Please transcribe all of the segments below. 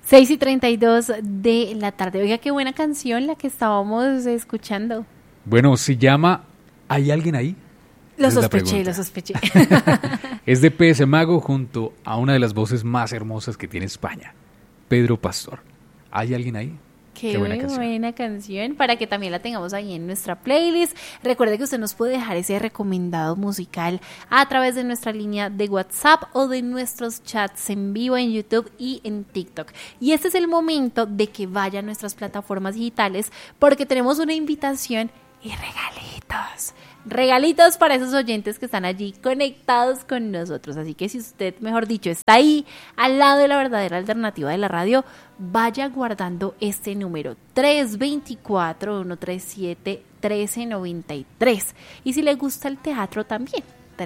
6:32 de la tarde. Oiga, qué buena canción la que estábamos escuchando. Bueno, se llama ¿Hay alguien ahí? Lo sospeché. Es de PS Mago junto a una de las voces más hermosas que tiene España, Pedro Pastor. ¿Hay alguien ahí? Qué buena canción, para que también la tengamos ahí en nuestra playlist. Recuerde que usted nos puede dejar ese recomendado musical a través de nuestra línea de WhatsApp o de nuestros chats en vivo en YouTube y en TikTok. Y este es el momento de que vaya a nuestras plataformas digitales porque tenemos una invitación y regalitos para esos oyentes que están allí conectados con nosotros. Así que si usted, mejor dicho, está ahí al lado de la verdadera alternativa de la radio, vaya guardando este número 324-137-1393. Y si le gusta el teatro también,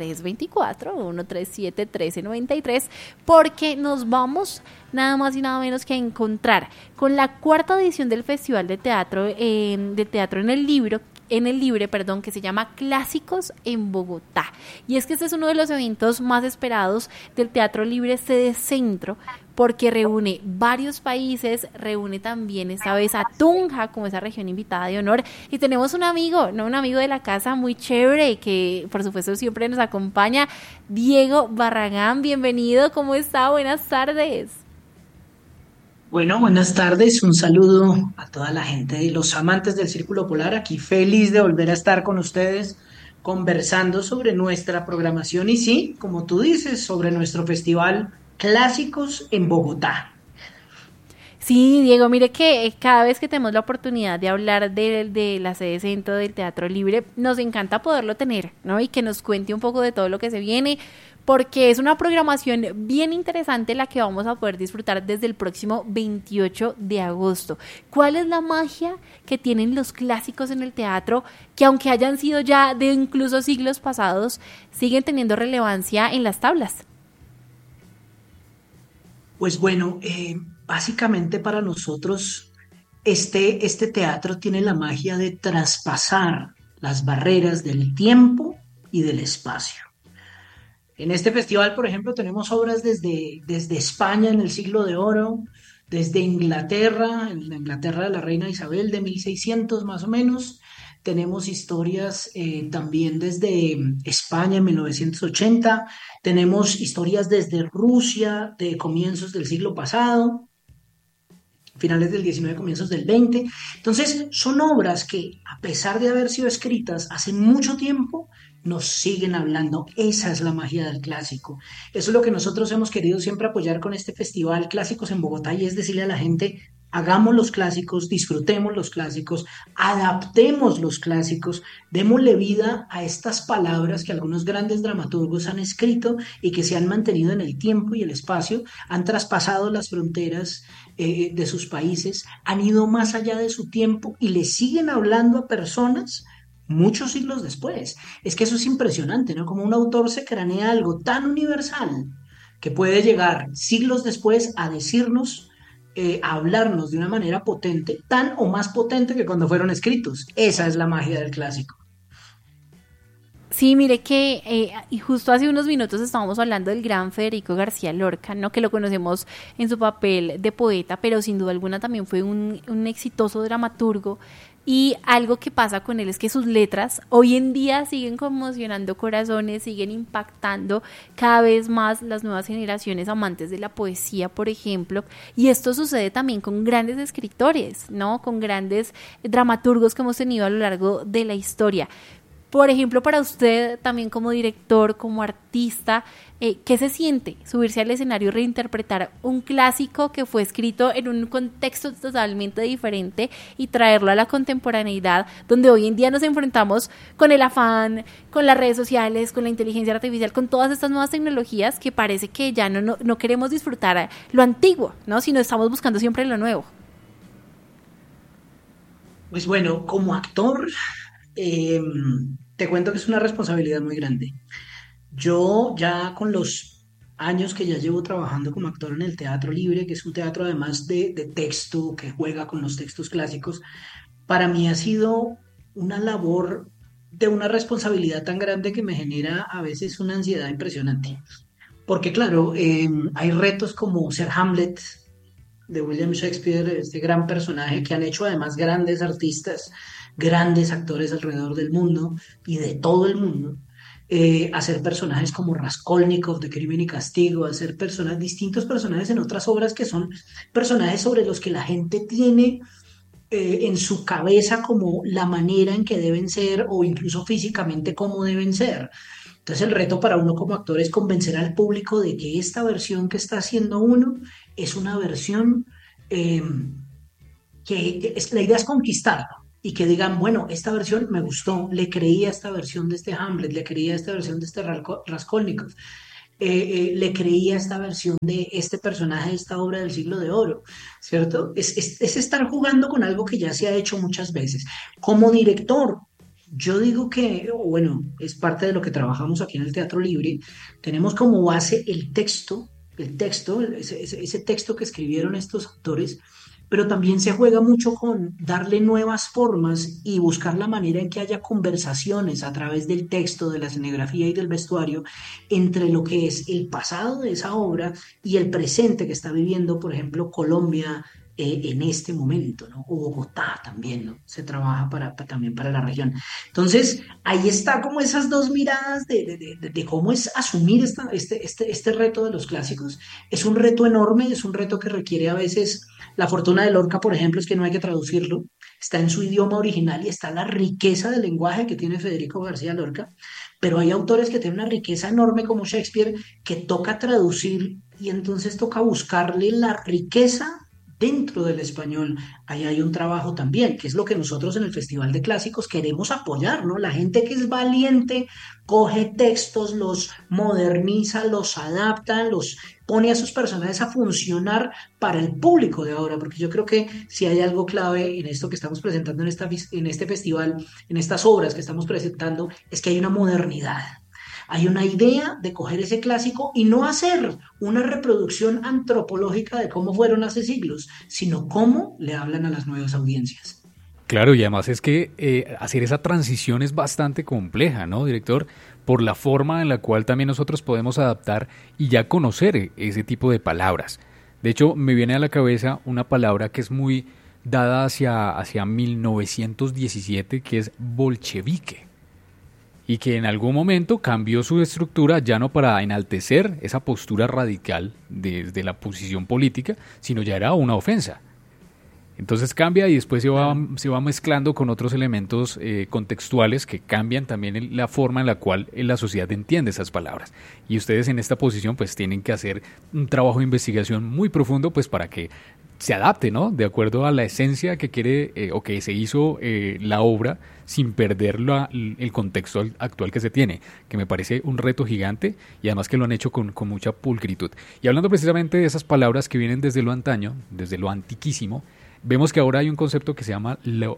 324-137-1393, porque nos vamos nada más y nada menos que a encontrar con la cuarta edición del Festival de Teatro en el Libre, que se llama Clásicos en Bogotá. Y es que este es uno de los eventos más esperados del Teatro Libre Sede Centro, porque reúne varios países, reúne también esta vez a Tunja como esa región invitada de honor, y tenemos un amigo de la casa muy chévere, que por supuesto siempre nos acompaña, Diego Barragán. Bienvenido, ¿cómo está? Buenas tardes. Bueno, buenas tardes, un saludo a toda la gente de los amantes del Círculo Polar, aquí feliz de volver a estar con ustedes conversando sobre nuestra programación y sí, como tú dices, sobre nuestro festival Clásicos en Bogotá. Sí, Diego, mire que cada vez que tenemos la oportunidad de hablar de la sede centro del Teatro Libre, nos encanta poderlo tener, ¿no? Y que nos cuente un poco de todo lo que se viene, porque es una programación bien interesante la que vamos a poder disfrutar desde el próximo 28 de agosto. ¿Cuál es la magia que tienen los clásicos en el teatro, que aunque hayan sido ya de incluso siglos pasados, siguen teniendo relevancia en las tablas? Pues bueno, básicamente para nosotros este teatro tiene la magia de traspasar las barreras del tiempo y del espacio. En este festival, por ejemplo, tenemos obras desde España en el Siglo de Oro, desde Inglaterra, en la Inglaterra de la Reina Isabel de 1600 más o menos. Tenemos historias también desde España en 1980. Tenemos historias desde Rusia de comienzos del siglo pasado, finales del 19, comienzos del 20. Entonces, son obras que, a pesar de haber sido escritas hace mucho tiempo, nos siguen hablando. Esa es la magia del clásico. Eso es lo que nosotros hemos querido siempre apoyar con este festival Clásicos en Bogotá, y es decirle a la gente, hagamos los clásicos, disfrutemos los clásicos, adaptemos los clásicos, démosle vida a estas palabras que algunos grandes dramaturgos han escrito y que se han mantenido en el tiempo y el espacio, han traspasado las fronteras de sus países, han ido más allá de su tiempo y le siguen hablando a personas muchos siglos después. Es que eso es impresionante, ¿no? Como un autor se cranea algo tan universal que puede llegar siglos después a decirnos, a hablarnos de una manera potente, tan o más potente que cuando fueron escritos. Esa es la magia del clásico. Sí, mire que y justo hace unos minutos estábamos hablando del gran Federico García Lorca, ¿no? Que lo conocemos en su papel de poeta, pero sin duda alguna también fue un exitoso dramaturgo. Y algo que pasa con él es que sus letras hoy en día siguen conmocionando corazones, siguen impactando cada vez más las nuevas generaciones amantes de la poesía, por ejemplo. Y esto sucede también con grandes escritores, ¿no? Con grandes dramaturgos que hemos tenido a lo largo de la historia. Por ejemplo, para usted también como director, como artista, ¿qué se siente subirse al escenario y reinterpretar un clásico que fue escrito en un contexto totalmente diferente y traerlo a la contemporaneidad, donde hoy en día nos enfrentamos con el afán, con las redes sociales, con la inteligencia artificial, con todas estas nuevas tecnologías que parece que ya no queremos disfrutar lo antiguo, ¿no? Sino estamos buscando siempre lo nuevo? Pues bueno, como actor, eh, te cuento que es una responsabilidad muy grande. Yo ya con los años que ya llevo trabajando como actor en el Teatro Libre, que es un teatro además de texto, que juega con los textos clásicos, para mí ha sido una labor de una responsabilidad tan grande que me genera a veces una ansiedad impresionante. Porque claro, hay retos como ser Hamlet, de William Shakespeare, este gran personaje que han hecho además grandes artistas, grandes actores alrededor del mundo y de todo el mundo. Hacer personajes como Raskolnikov de Crimen y Castigo, hacer personas, distintos personajes en otras obras que son personajes sobre los que la gente tiene en su cabeza como la manera en que deben ser o incluso físicamente cómo deben ser. Entonces el reto para uno como actor es convencer al público de que esta versión que está haciendo uno es una versión eh, la idea es conquistarla y que digan, bueno, esta versión me gustó, le creí a esta versión de este Hamlet, le creí a esta versión de este Raskolnikov, le creía esta versión de este personaje de esta obra del siglo de oro, ¿cierto? Es estar jugando con algo que ya se ha hecho muchas veces. Como director, yo digo que, bueno, es parte de lo que trabajamos aquí en el Teatro Libre, tenemos como base ese texto que escribieron estos autores, pero también se juega mucho con darle nuevas formas y buscar la manera en que haya conversaciones a través del texto, de la escenografía y del vestuario entre lo que es el pasado de esa obra y el presente que está viviendo, por ejemplo, Colombia en este momento, ¿no? O Bogotá también, ¿no? Se trabaja también para la región. Entonces, ahí está como esas dos miradas de cómo es asumir este reto de los clásicos. Es un reto enorme, es un reto que requiere a veces la fortuna de Lorca, por ejemplo, es que no hay que traducirlo, está en su idioma original y está la riqueza del lenguaje que tiene Federico García Lorca, pero hay autores que tienen una riqueza enorme como Shakespeare que toca traducir y entonces toca buscarle la riqueza dentro del español. Ahí hay un trabajo también, que es lo que nosotros en el Festival de Clásicos queremos apoyar, ¿no? La gente que es valiente coge textos, los moderniza, los adapta, los pone a sus personajes a funcionar para el público de ahora, porque yo creo que si hay algo clave en esto que estamos presentando en este festival, en estas obras que estamos presentando, es que hay una modernidad. Hay una idea de coger ese clásico y no hacer una reproducción antropológica de cómo fueron hace siglos, sino cómo le hablan a las nuevas audiencias. Claro, y además es que hacer esa transición es bastante compleja, ¿no, director? Por la forma en la cual también nosotros podemos adaptar y ya conocer ese tipo de palabras. De hecho, me viene a la cabeza una palabra que es muy dada hacia 1917, que es bolchevique, y que en algún momento cambió su estructura ya no para enaltecer esa postura radical desde la posición política, sino ya era una ofensa. Entonces cambia y después se va mezclando con otros elementos contextuales que cambian también la forma en la cual la sociedad entiende esas palabras. Y ustedes en esta posición pues tienen que hacer un trabajo de investigación muy profundo pues para que se adapte, ¿no? De acuerdo a la esencia que quiere o que se hizo la obra sin perder el contexto actual que se tiene, que me parece un reto gigante y además que lo han hecho con mucha pulcritud. Y hablando precisamente de esas palabras que vienen desde lo antaño, desde lo antiquísimo, vemos que ahora hay un concepto que se llama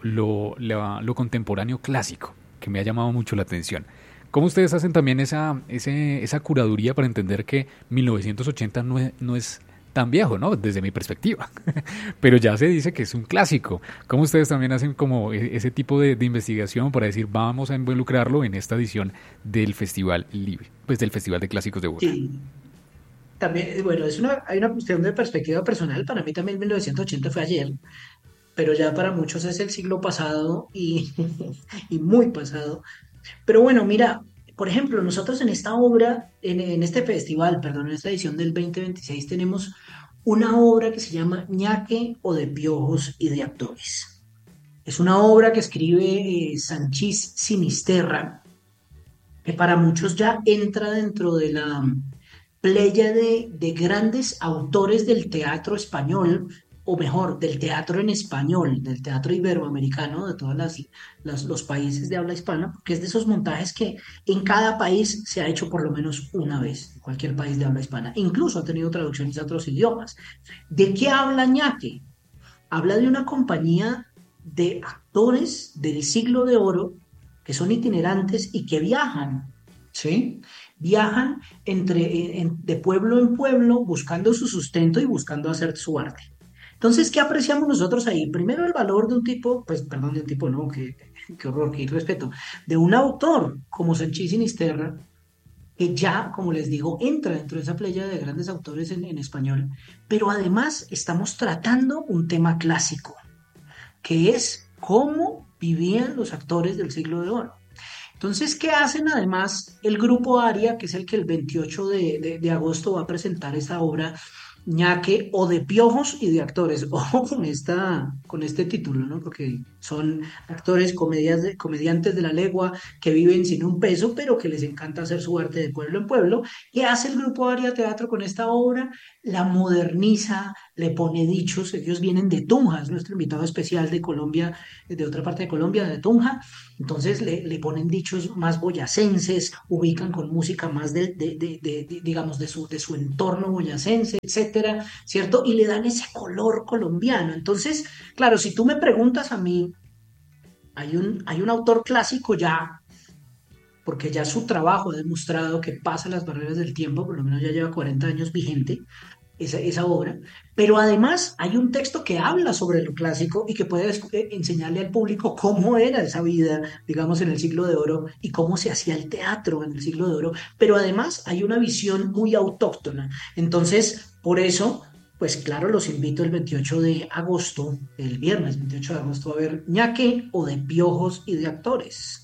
lo contemporáneo clásico, que me ha llamado mucho la atención. ¿Cómo ustedes hacen también esa curaduría para entender que 1980 no es tan viejo, ¿no? Desde mi perspectiva. Pero ya se dice que es un clásico. ¿Cómo ustedes también hacen como ese tipo de investigación para decir vamos a involucrarlo en esta edición del Festival Libre, pues del Festival de Clásicos de Bogotá? Sí, también, bueno, hay una cuestión de perspectiva personal. Para mí también 1980 fue ayer, pero ya para muchos es el siglo pasado y muy pasado. Pero bueno, mira, por ejemplo, nosotros en esta obra, en este festival, perdón, en esta edición del 2026, tenemos una obra que se llama Ñaque o de piojos y de actores. Es una obra que escribe Sanchís Sinisterra, que para muchos ya entra dentro de la pléyade de grandes autores del teatro español, o mejor, del teatro en español, del teatro iberoamericano, de todos los países de habla hispana, porque es de esos montajes que en cada país se ha hecho por lo menos una vez, en cualquier país de habla hispana. Incluso ha tenido traducciones a otros idiomas. ¿De qué habla Ñaque? Habla de una compañía de actores del siglo de oro que son itinerantes y que viajan, ¿sí? Viajan de pueblo en pueblo buscando su sustento y buscando hacer su arte. Entonces, ¿qué apreciamos nosotros ahí? Primero, el valor de un tipo, pues, perdón, de un tipo, no, qué horror, qué irrespeto, de un autor como Sanchís Sinisterra, que ya, como les digo, entra dentro de esa playa de grandes autores en español, pero además estamos tratando un tema clásico, que es cómo vivían los actores del siglo de oro. Entonces, ¿qué hacen además el grupo Aria, que es el que el 28 de agosto va a presentar esta obra, ñaque o de piojos y de actores? Ojo con este título, ¿no? Porque son actores, comediantes de la legua que viven sin un peso, pero que les encanta hacer su arte de pueblo en pueblo. ¿Qué hace el grupo Aria Teatro con esta obra? La moderniza, le pone dichos. Ellos vienen de Tunja, es nuestro invitado especial de Colombia, de otra parte de Colombia, de Tunja. Entonces le ponen dichos más boyacenses, ubican con música más digamos, de su entorno boyacense, etcétera, ¿cierto? Y le dan ese color colombiano. Entonces, claro, si tú me preguntas a mí, hay un autor clásico ya, porque ya su trabajo ha demostrado que pasa las barreras del tiempo, por lo menos ya lleva 40 años vigente, esa obra, pero además hay un texto que habla sobre lo clásico y que puede enseñarle al público cómo era esa vida, digamos, en el siglo de oro y cómo se hacía el teatro en el siglo de oro, pero además hay una visión muy autóctona. Entonces, por eso, pues claro, los invito el 28 de agosto, el viernes 28 de agosto, a ver ñaque o de piojos y de actores.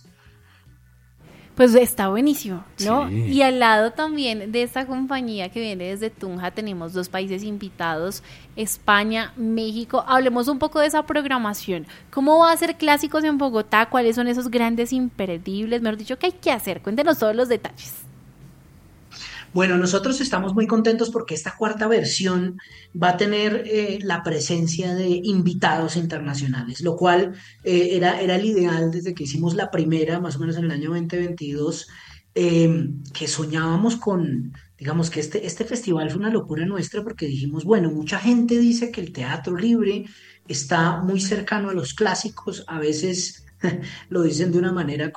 Pues está buenísimo, ¿no? Sí. Y al lado también de esta compañía que viene desde Tunja tenemos 2 países invitados, España, México. Hablemos un poco de esa programación. ¿Cómo va a ser Clásicos en Bogotá? ¿Cuáles son esos grandes imperdibles? Mejor dicho, ¿qué hay que hacer? Cuéntenos todos los detalles. Bueno, nosotros estamos muy contentos porque esta cuarta versión va a tener la presencia de invitados internacionales, lo cual era el ideal desde que hicimos la primera, más o menos en el año 2022, que soñábamos con, digamos que este festival fue una locura nuestra porque dijimos, bueno, mucha gente dice que el teatro libre está muy cercano a los clásicos, a veces lo dicen de una manera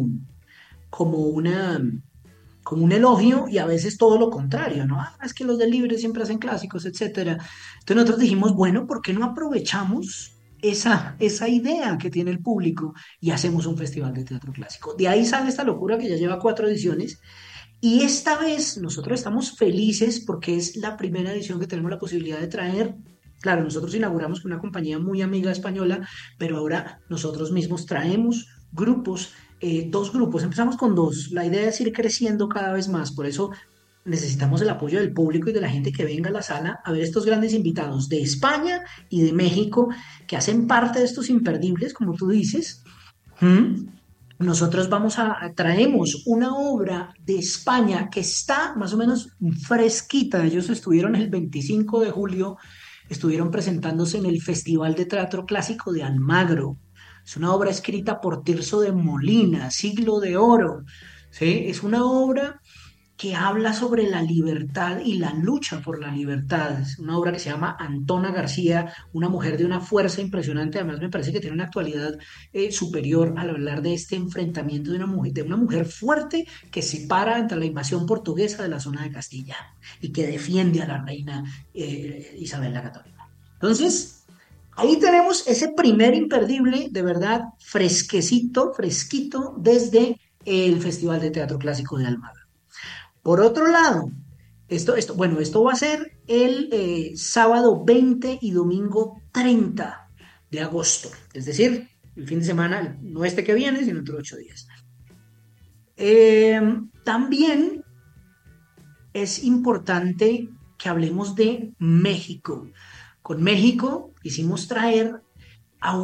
como una como un elogio y a veces todo lo contrario, ¿no? Ah, es que los del libre siempre hacen clásicos, etcétera. Entonces nosotros dijimos, bueno, ¿por qué no aprovechamos esa idea que tiene el público y hacemos un festival de teatro clásico? De ahí sale esta locura que ya lleva 4 ediciones y esta vez nosotros estamos felices porque es la primera edición que tenemos la posibilidad de traer. Claro, nosotros inauguramos con una compañía muy amiga española, pero ahora nosotros mismos traemos grupos, 2 grupos, empezamos con 2. La idea es ir creciendo cada vez más, por eso necesitamos el apoyo del público y de la gente que venga a la sala a ver estos grandes invitados de España y de México que hacen parte de estos imperdibles, como tú dices. ¿Mm? Nosotros traemos una obra de España que está más o menos fresquita. Ellos estuvieron el 25 de julio, estuvieron presentándose en el Festival de Teatro Clásico de Almagro. Es una obra escrita por Tirso de Molina, Siglo de Oro. ¿Sí? Es una obra que habla sobre la libertad y la lucha por la libertad. Es una obra que se llama Antona García, una mujer de una fuerza impresionante. Además, me parece que tiene una actualidad superior al hablar de este enfrentamiento de una mujer fuerte que se para ante la invasión portuguesa de la zona de Castilla y que defiende a la reina Isabel la Católica. Entonces, ahí tenemos ese primer imperdible, de verdad, fresquecito, fresquito, desde el Festival de Teatro Clásico de Almagro. Por otro lado, bueno, esto va a ser el sábado 20 y domingo 30 de agosto, es decir, el fin de semana, no este que viene, sino dentro de 8 días. También es importante que hablemos de México. Con México quisimos traer a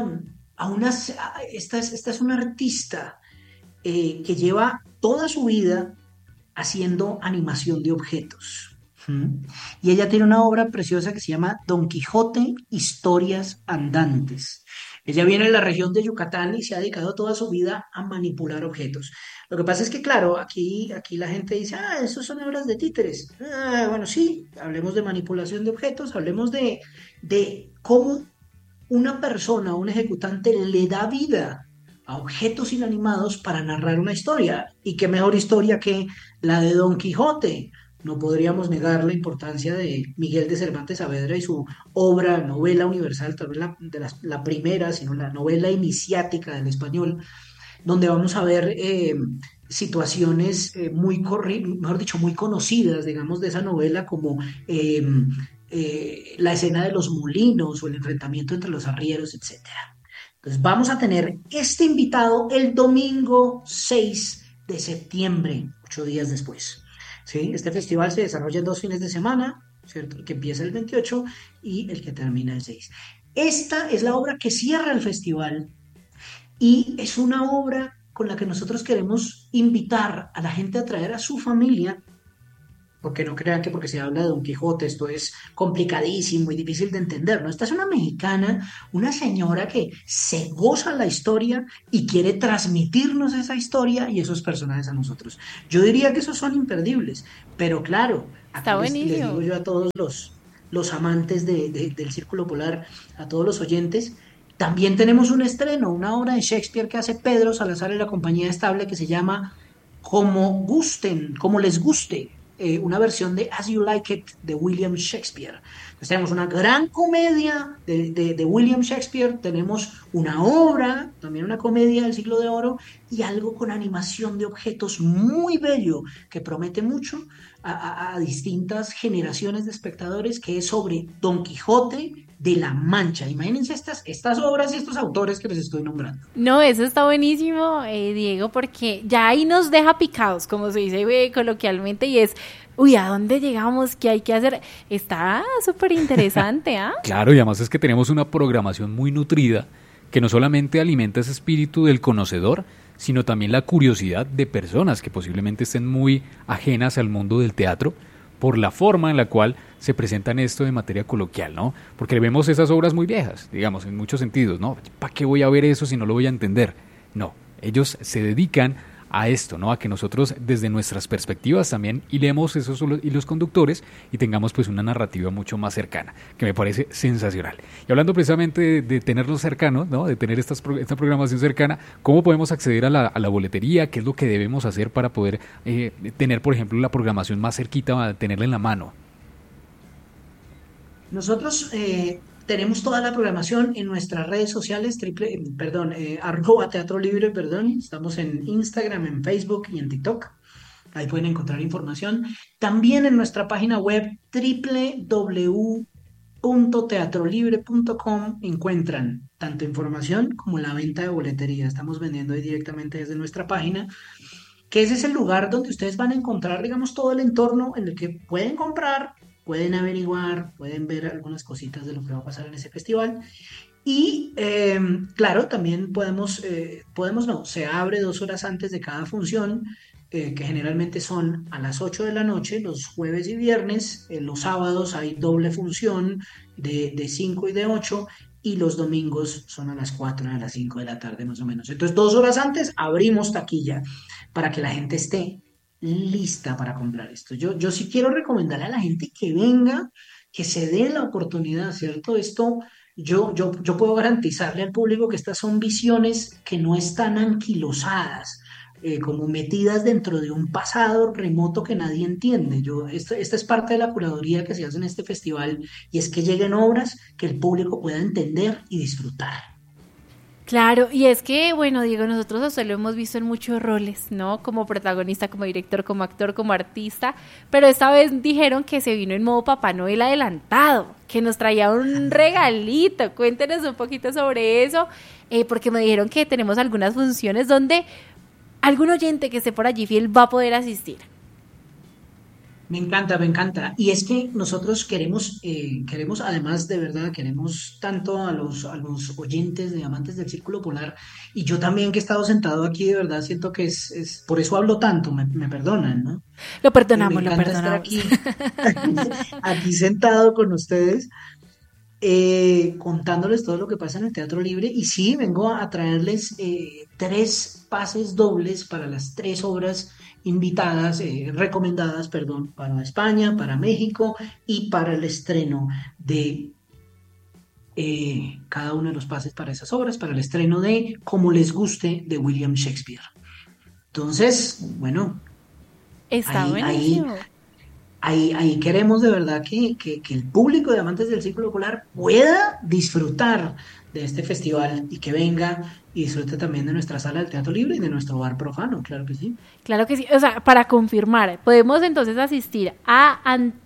esta es una artista que lleva toda su vida haciendo animación de objetos. ¿Mm? Y ella tiene una obra preciosa que se llama Don Quijote, Historias Andantes. Ella viene de la región de Yucatán y se ha dedicado toda su vida a manipular objetos. Lo que pasa es que, claro, aquí la gente dice, ah, esos son obras de títeres. Ah, bueno, sí, hablemos de manipulación de objetos, hablemos de cómo una persona, un ejecutante, le da vida a objetos inanimados para narrar una historia. Y qué mejor historia que la de Don Quijote. No podríamos negar la importancia de Miguel de Cervantes Saavedra y su obra, novela universal, tal vez la primera, sino la novela iniciática del español, donde vamos a ver situaciones mejor dicho, muy conocidas, digamos, de esa novela, como eh, la escena de los molinos o el enfrentamiento entre los arrieros, etcétera. Entonces vamos a tener este invitado el domingo 6 de septiembre, 8 días después. ¿Sí? Este festival se desarrolla en 2 fines de semana, ¿cierto? El que empieza el 28 y el que termina el 6. Esta es la obra que cierra el festival y es una obra con la que nosotros queremos invitar a la gente a traer a su familia, porque no crean que porque se habla de Don Quijote esto es complicadísimo y difícil de entender, ¿no? Esta es una mexicana, una señora que se goza la historia y quiere transmitirnos esa historia y esos personajes a nosotros. Yo diría que esos son imperdibles, pero claro, Está aquí les digo buenísimo. yo a todos los amantes del Círculo Polar, a todos los oyentes, también tenemos un estreno, una obra de Shakespeare que hace Pedro Salazar y la Compañía Estable que se llama Como gusten, como les guste, una versión de As You Like It de William Shakespeare. Entonces tenemos una gran comedia de William Shakespeare, tenemos una obra, también una comedia del siglo de oro, y algo con animación de objetos muy bello, que promete mucho a distintas generaciones de espectadores, que es sobre Don Quijote de la Mancha. Imagínense estas obras y estos autores que les estoy nombrando. No, eso está buenísimo, Diego, porque ya ahí nos deja picados, como se dice coloquialmente, y es, uy, ¿a dónde llegamos? ¿Qué hay que hacer? Está súper interesante, ¿ah? Claro, y además es que tenemos una programación muy nutrida que no solamente alimenta ese espíritu del conocedor, sino también la curiosidad de personas que posiblemente estén muy ajenas al mundo del teatro por la forma en la cual se presentan esto de materia coloquial, ¿no? Porque vemos esas obras muy viejas, digamos, en muchos sentidos, ¿no? ¿Para qué voy a ver eso si no lo voy a entender? No, ellos se dedican a esto, ¿no? A que nosotros desde nuestras perspectivas también hilemos esos hilos conductores y tengamos pues una narrativa mucho más cercana, que me parece sensacional. Y hablando precisamente de tenerlos cercanos, ¿no? De tener esta programación cercana, ¿cómo podemos acceder a la boletería? ¿Qué es lo que debemos hacer para poder tener, por ejemplo, la programación más cerquita, tenerla en la mano? Nosotros tenemos toda la programación en nuestras redes sociales, @Teatro Libre, perdón. Estamos en Instagram, en Facebook y en TikTok. Ahí pueden encontrar información. También en nuestra página web www.teatrolibre.com encuentran tanto información como la venta de boletería. Estamos vendiendo ahí directamente desde nuestra página, que ese es el lugar donde ustedes van a encontrar, digamos, todo el entorno en el que pueden comprar, pueden averiguar, pueden ver algunas cositas de lo que va a pasar en ese festival. Y claro, también no, se abre 2 horas antes de cada función, que generalmente son a las 8 de la noche, los jueves y viernes. Los sábados hay doble función de 5 y de 8, y los domingos son a las 4 y a las 5 de la tarde más o menos. Entonces, 2 horas antes abrimos taquilla para que la gente esté lista para comprar esto. Yo sí quiero recomendarle a la gente que venga, que se dé la oportunidad, ¿cierto? Yo puedo garantizarle al público que estas son visiones que no están anquilosadas, como metidas dentro de un pasado remoto que nadie entiende. Esta es parte de la curaduría que se hace en este festival, y es que lleguen obras que el público pueda entender y disfrutar. Claro, y es que, bueno, Diego, nosotros a usted lo hemos visto en muchos roles, ¿no? Como protagonista, como director, como actor, como artista, pero esta vez dijeron que se vino en modo Papá Noel adelantado, que nos traía un regalito. Cuéntenos un poquito sobre eso, porque me dijeron que tenemos algunas funciones donde algún oyente que esté por allí fiel va a poder asistir. Me encanta, me encanta. Y es que nosotros queremos, además de verdad, queremos tanto a los oyentes de Amantes del Círculo Polar, y yo también que he estado sentado aquí, de verdad, siento que por eso hablo tanto, me perdonan, ¿no? Lo Me perdonamos, lo encanta estar perdonamos. aquí, aquí sentado con ustedes, contándoles todo lo que pasa en el Teatro Libre. Y sí, vengo a traerles 3 pases dobles para las 3 obras invitadas, recomendadas, perdón, para España, para México y para el estreno de cada uno de los pases para esas obras, para el estreno de Como les guste de William Shakespeare. Entonces, bueno, Está ahí buenísimo. ahí queremos de verdad que el público de amantes del círculo polar pueda disfrutar de este festival y que venga y disfrute también de nuestra sala del Teatro Libre y de nuestro bar profano, claro que sí. Claro que sí, o sea, para confirmar, podemos entonces asistir a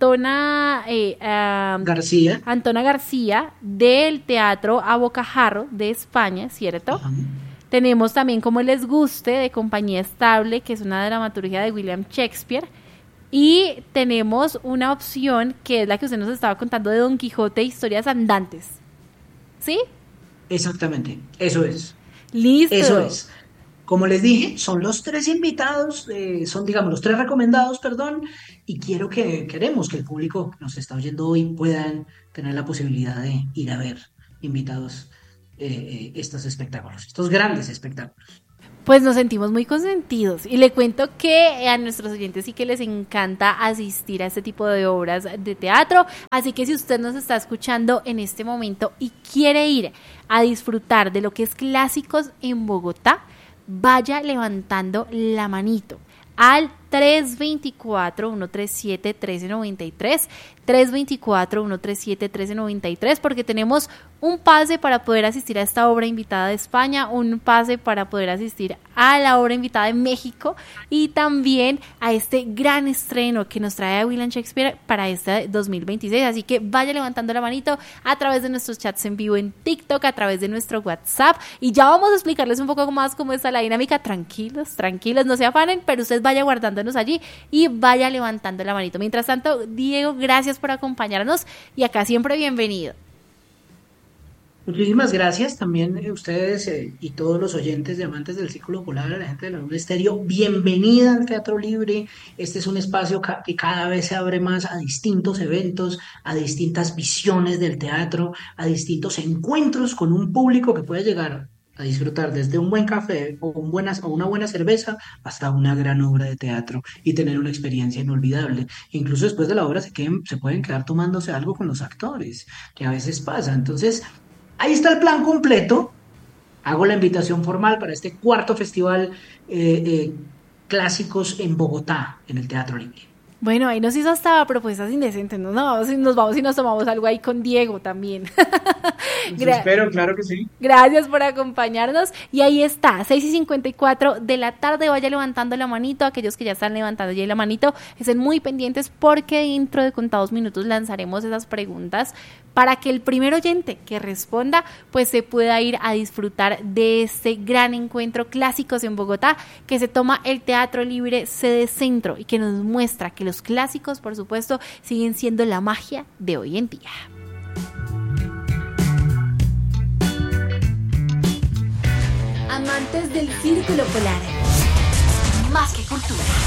García. Antona García del Teatro a Bocajarro de España, ¿cierto? Ajá. Tenemos también Como les guste de Compañía Estable, que es una dramaturgia de William Shakespeare. Y tenemos una opción que es la que usted nos estaba contando de Don Quijote, Historias Andantes. ¿Sí? Exactamente, eso es. Listo. Eso es. Como les dije, son los tres invitados, son, digamos, los tres recomendados, perdón, y queremos que el público que nos está oyendo hoy puedan tener la posibilidad de ir a ver invitados estos espectáculos, estos grandes espectáculos. Pues nos sentimos muy consentidos y le cuento que a nuestros oyentes sí que les encanta asistir a este tipo de obras de teatro, así que si usted nos está escuchando en este momento y quiere ir a disfrutar de lo que es Clásicos en Bogotá, vaya levantando la manito al 324-137-1393, 324-137-1393, porque tenemos un pase para poder asistir a esta obra invitada de España, un pase para poder asistir a la obra invitada de México y también a este gran estreno que nos trae a William Shakespeare para este 2026, así que vaya levantando la manito a través de nuestros chats en vivo en TikTok, a través de nuestro WhatsApp, y ya vamos a explicarles un poco más cómo está la dinámica. Tranquilos, no se afanen, pero usted vaya guardándonos allí y vaya levantando la manito. Mientras tanto, Diego, gracias por acompañarnos y acá siempre bienvenido. Muchísimas gracias también ustedes y todos los oyentes de Amantes del Círculo Polar, a la gente de la Nube Estéreo. Bienvenida al Teatro Libre. Este es un espacio que cada vez se abre más a distintos eventos, a distintas visiones del teatro, a distintos encuentros con un público que puede llegar a disfrutar desde un buen café o una buena cerveza hasta una gran obra de teatro y tener una experiencia inolvidable. Incluso después de la obra se pueden quedar tomándose algo con los actores, que a veces pasa. Entonces, ahí está el plan completo. Hago la invitación formal para este cuarto festival Clásicos en Bogotá, en el Teatro Libre. Bueno, ahí nos hizo hasta propuestas indecentes, ¿no? Nos vamos y nos tomamos algo ahí con Diego también. Espero, claro que sí. Gracias por acompañarnos. Y ahí está, 6:54 de la tarde. Vaya levantando la manito. Aquellos que ya están levantando ya la manito, estén muy pendientes porque dentro de contados minutos lanzaremos esas preguntas para que el primer oyente que responda pues se pueda ir a disfrutar de este gran encuentro Clásicos en Bogotá que se toma el Teatro Libre sede Centro y que nos muestra que los clásicos, por supuesto, siguen siendo la magia de hoy en día. Amantes del Círculo Polar. Más que cultura.